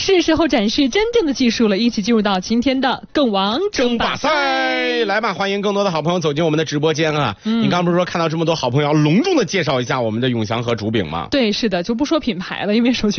是时候展示真正的技术了，一起进入到今天的梗王争霸赛。 来吧，欢迎更多的好朋友走进我们的直播间啊！你刚不是说看到这么多好朋友，要隆重的介绍一下我们的永祥和竹饼吗？ 对，是的，就不说品牌了，因为首先